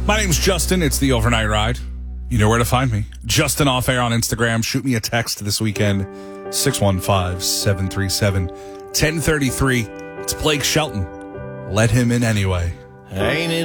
My name's Justin. It's the Overnight Ride. You know where to find me. Justin Off Air on Instagram. Shoot me a text this weekend. 615-737-1033. It's Blake Shelton. Let him in anyway. Ain't it